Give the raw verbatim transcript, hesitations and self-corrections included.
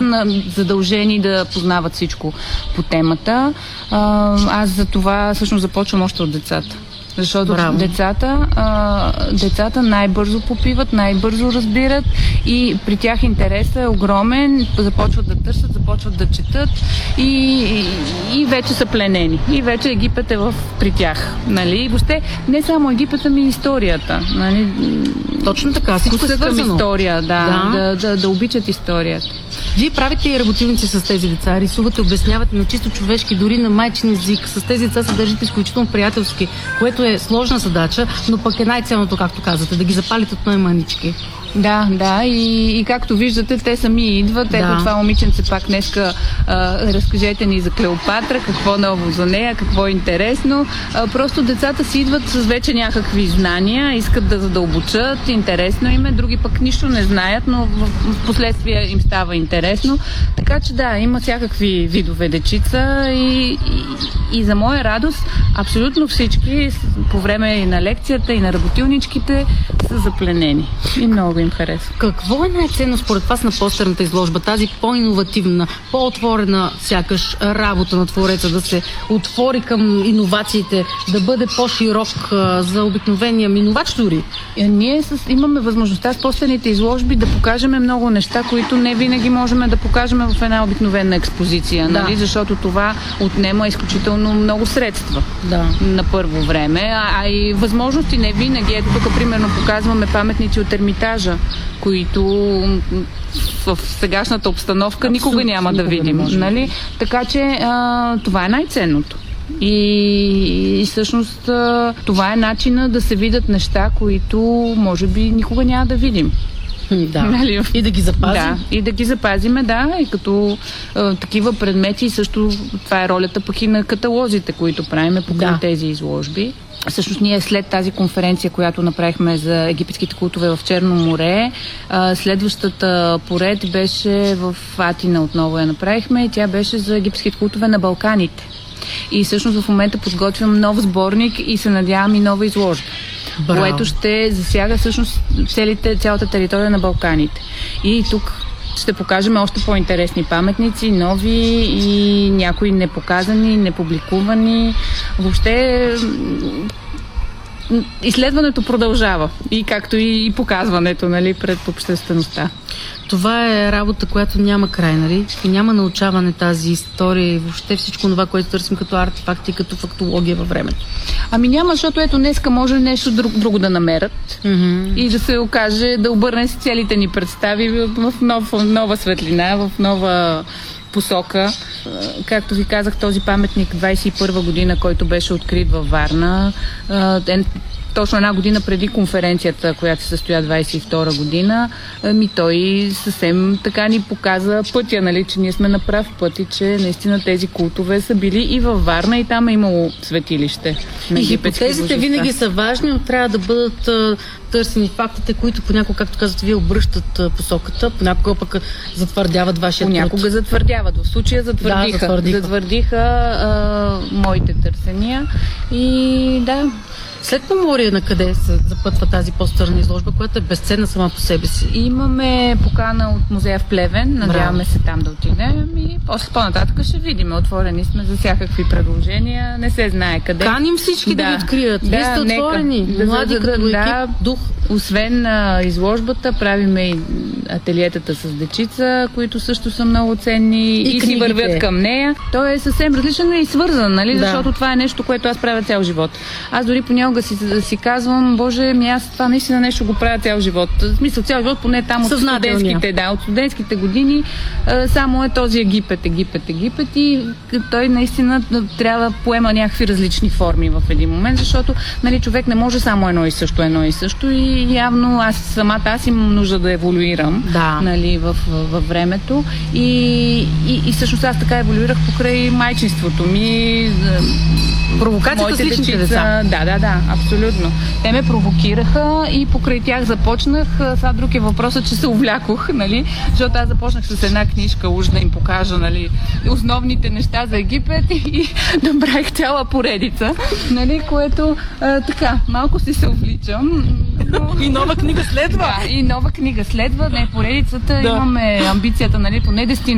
са задължени да познават всичко по темата. Аз за това всъщност започвам още от децата. Защото Браво. децата, а, децата най-бързо попиват, най-бързо разбират и при тях интересът е огромен, започват да търсят, започват да четат и, и, и вече са пленени. И вече Египет е в, при тях. Нали? И въобще не само Египет, ами и историята. Нали? Точно така, всичко е свързано. История, да, да. Да, да, да обичат историята. Вие правите и работилници с тези деца, рисувате, обяснявате на чисто човешки, дори на майчин език. С тези деца се държите изключително приятелски, което е сложна задача, но пък е най-ценното, както казвате, да ги запалите от най-манички. Да, да, и, и както виждате, те сами идват. Ето да. Това момиченце пак днеска а, разкажете ни за Клеопатра, какво ново за нея, какво е интересно. А, просто децата си идват с вече някакви знания, искат да задълбочат, интересно им е, други пък нищо не знаят, но в, в последствие им става интересно. Така че да, има всякакви видове дечица и, и, и за моя радост абсолютно всички по време и на лекцията, и на работилничките са запленени. И много им харесва. Какво е най-ценно според вас на постерната изложба? Тази по-иновативна, по-отворена сякаш работа на твореца, да се отвори към иновациите, да бъде по-широк а, за обикновения минувач дори? Ние с, имаме възможността с постерните изложби да покажем много неща, които не винаги можем да покажем в една обикновена експозиция, да. Нали? Защото това отнема изключително много средства да. На първо време, а, а и възможности не винаги. Ето тук примерно показваме паметници от Ермитажа, които в сегашната обстановка абсолютно никога няма да видим. Нали? Така че а, това е най-ценното. И, и всъщност а, това е начина да се видят неща, които може би никога няма да видим. Да. Нали? И да ги запазим. Да, и да ги запазиме, да, и като а, такива предмети, също това е ролята пък и на каталозите, които правиме покрай да. Тези изложби. Всъщност ние след тази конференция, която направихме за египетските култове в Черно море, следващата поред беше в Атина, отново я направихме, и тя беше за египетските култове на Балканите. И всъщност в момента подготвям нов сборник и се надявам и нова изложба. Браво. Което ще засяга всъщност целите, цялата територия на Балканите. И тук ще покажем още по-интересни паметници, нови и някои непоказани, непубликувани. Въобще изследването продължава. И както и показването, нали, пред обществеността. Това е работа, която няма край, нали? И няма научаване тази история и въобще всичко това, което търсим като артефакти, като фактология във времето. Ами няма, защото ето днеска може нещо друг, друго да намерят mm-hmm. и да се окаже, да обърне си целите ни представи в нов, нова светлина, в нова посока. Както ви казах, този паметник двайсет и първа година, който беше открит във Варна, е точно една година преди конференцията, която се състоя двайсет и втора година, ми той съвсем така ни показа пътя, нали, че ние сме на прав път и че наистина тези култове са били и във Варна, и там е имало светилище. И хипотезите винаги са важни, но трябва да бъдат а, търсени фактите, които понякога, както казвате, вие обръщат а, посоката, понякога пък затвърдяват вашия Понякога труд. затвърдяват. В случая затвърдиха. Да, затвърдиха. Затвърдиха а, моите търсения и да. След Поморие на къде се запътва тази постерна изложба, която е безценна сама по себе си? Имаме покана от музея в Плевен, надяваме се там да отидем и после по-нататък ще видим. Отворени сме за всякакви предложения, не се знае къде. Каним всички да, да ви открият. Да, вие сте отворени, нека, млади да, като да, екип, дух. Освен а, изложбата, правиме и ателиетата с дечица, които също са много ценни и, и си вървят към нея. Той е съвсем различен и свързан, нали? Да. Защото това е нещо, което аз правя цял живот. Аз дори понякога си, да си казвам, боже, ми аз това наистина нещо го правя цял живот. В смисъл цял живот, поне там от студентските, да, от студентските години, а, само е този Египет, Египет, Египет и той наистина трябва да поема някакви различни форми в един момент, защото, нали, човек не може само едно и също, едно и също и явно аз самата аз имам нужда да еволюирам, да. Нали, в, в, във времето и, и, и всъщност аз така еволюирах покрай майчинството ми. Провокацията с личните деца. Да, да, да, абсолютно. Те ме провокираха и покрай тях започнах. Сега друг е въпросът, че се увлякох, нали? Защото аз започнах с една книжка, уж да им покажа, нали, основните неща за Египет и добрах цяла поредица, нали, което а, така, малко си се увличам. Но... И нова книга следва. Да, и нова книга следва. Не, поредицата, да. Имаме амбицията, нали, поне десет